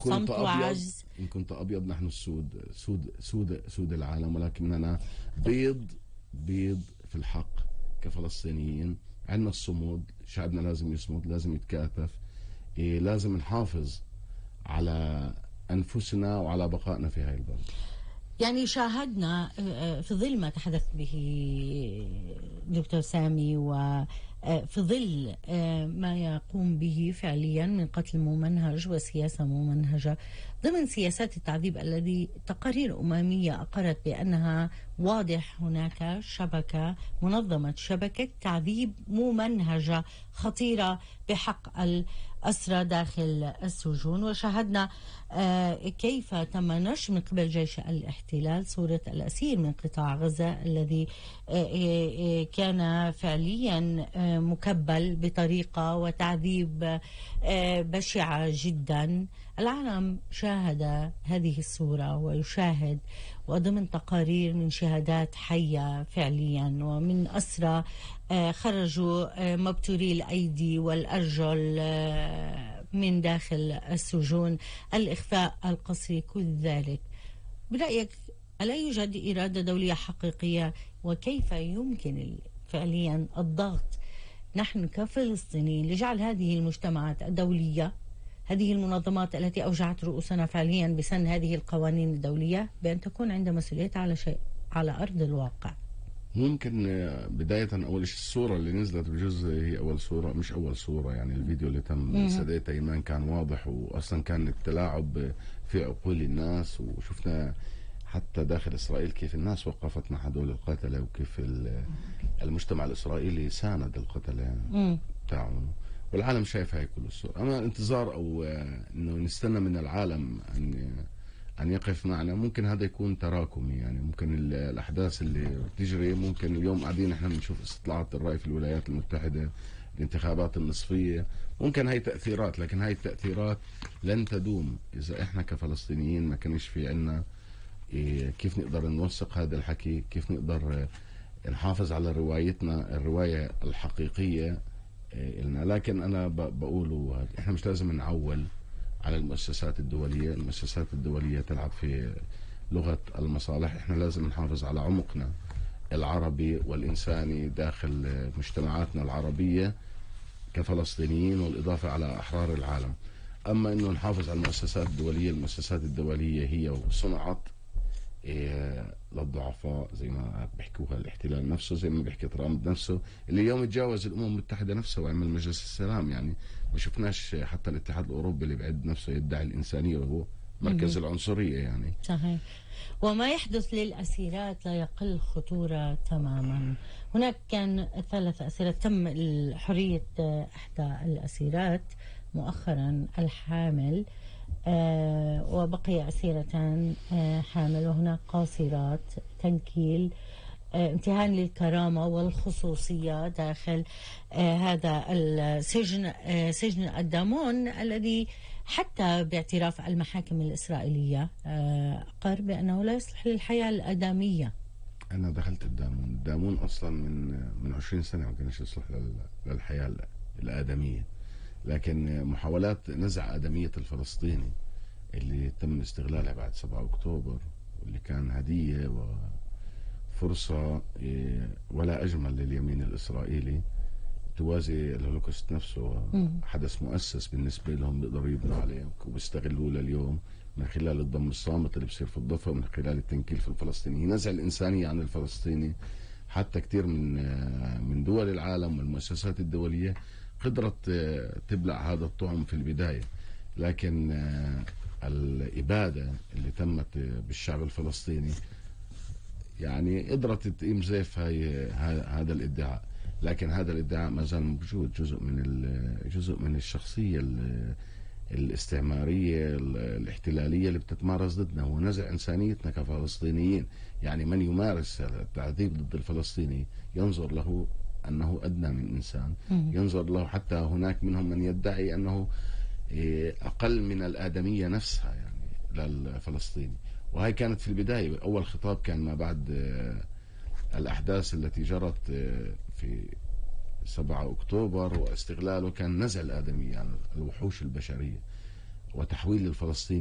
كنت صمت أبيض، وعجز. إن كنت أبيض نحن السود، سود العالم، ولكننا بيض، بيض في الحق كفلسطينيين. عندنا الصمود، شعبنا لازم يصمد، لازم يتكاتف، لازم نحافظ على أنفسنا وعلى بقائنا في هاي البلد. يعني شاهدنا في ظل ما تحدث به دكتور سامي، وفي ظل ما يقوم به فعليا من قتل ممنهج وسياسة ممنهجة ضمن سياسات التعذيب، الذي تقارير أممية أقرت بأنها واضح هناك منظمة شبكة تعذيب ممنهجة خطيرة بحق الأسرى داخل السجون. وشاهدنا كيف تم نشر من قبل جيش الاحتلال صورة الأسير من قطاع غزة الذي كان فعليا مكبل بطريقة وتعذيب بشعة جدا. العالم شاهد هذه الصورة ويشاهد، وضمن تقارير من شهادات حية فعليا ومن أسرى خرجوا مبتوري الأيدي والأرجل من داخل السجون، الإخفاء القسري، كل ذلك. برأيك ألا يوجد إرادة دولية حقيقية؟ وكيف يمكن فعليا الضغط نحن كفلسطينيين لجعل هذه المجتمعات الدولية، هذه المنظمات التي أوجعت رؤوسنا فعليا بسن هذه القوانين الدولية، بأن تكون عند مسؤوليتها على شيء على أرض الواقع؟ ممكن بداية أول شيء الصورة اللي نزلت بجزء هي أول صورة، مش أول صورة يعني. الفيديو اللي تم سديت أيمان كان واضح، وأصلا كان التلاعب في عقول الناس، وشفنا حتى داخل إسرائيل كيف الناس وقفت مع هدول القتلة، وكيف المجتمع الإسرائيلي ساند القتلة بتاعهم، والعالم شايف هاي كل الصورة. أما انتظار أو إنه نستنى من العالم أن يقف معنا، ممكن هذا يكون تراكمي. يعني ممكن الأحداث اللي تجري، ممكن اليوم قاعدين إحنا بنشوف استطلاعات الرأي في الولايات المتحدة، الانتخابات النصفية، ممكن هاي تأثيرات، لكن هاي التأثيرات لن تدوم إذا إحنا كفلسطينيين ما كانش في عنا كيف نقدر نوثق هذا الحكي، كيف نقدر نحافظ على روايتنا، الرواية الحقيقية لنا. لكن أنا بقول إحنا مش لازم نعول على المؤسسات الدولية. المؤسسات الدولية تلعب في لغة المصالح، احنا لازم نحافظ على عمقنا العربي والإنساني داخل مجتمعاتنا العربية كفلسطينيين، والإضافة على أحرار العالم. أما أنه نحافظ على المؤسسات الدولية، المؤسسات الدولية هي صنعت للضعفاء زي ما بيحكوها الاحتلال نفسه، زي ما بيحكي ترامب نفسه، اللي اليوم تجاوز الأمم المتحدة نفسه وعمل مجلس السلام. يعني ما شفناش حتى الاتحاد الأوروبي اللي بعد نفسه يدعي الإنسانية وهو مركز العنصرية. يعني صحيح. وما يحدث للأسيرات لا يقل خطورة تماما. هناك كان 3 أسيرات تم حرية إحدى الأسيرات مؤخرا الحامل، وبقي أسيرتان حامل، وهناك قاصرات تنكيل، امتهان للكرامة والخصوصية داخل هذا السجن، سجن الدامون، الذي حتى باعتراف المحاكم الإسرائيلية أقر بأنه لا يصلح للحياة الآدمية. أنا دخلت الدامون أصلا من 20 سنة، ما كانش يصلح للحياة الآدمية. لكن محاولات نزع آدمية الفلسطيني اللي تم استغلالها بعد 7 أكتوبر، واللي كان هدية وفرصة ولا أجمل لليمين الإسرائيلي توازي الهولوكوست نفسه، حدث مؤسس بالنسبة لهم بيقدروا يبنوا عليه وبيستغلوه لليوم من خلال الضم الصامت اللي بصير في الضفة، من خلال التنكيل في الفلسطيني، نزع الإنسانية عن الفلسطيني. حتى كتير من دول العالم والمؤسسات الدولية قدرت تبلع هذا الطعم في البداية، لكن الإبادة اللي تمت بالشعب الفلسطيني يعني قدرت تقيم زيف هذا الادعاء. لكن هذا الادعاء ما زال موجود، جزء من الشخصية الاستعمارية الاحتلالية اللي بتتمارس ضدنا، هو نزع إنسانيتنا كفلسطينيين. يعني من يمارس التعذيب ضد الفلسطيني ينظر له أنه أدنى من إنسان، ينظر له، حتى هناك منهم من يدعي أنه أقل من الآدمية نفسها يعني للفلسطيني. وهي كانت في البداية، أول خطاب كان ما بعد الأحداث التي جرت في 7 أكتوبر واستغلاله، كان نزع الآدمية، يعني الوحوش البشرية. وتحويل الفلسطيني